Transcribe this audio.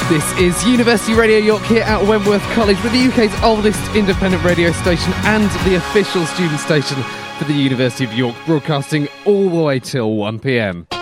This is University Radio York here at Wentworth College with the UK's oldest independent radio station and the official student station for the University of York, broadcasting all the way till 1pm.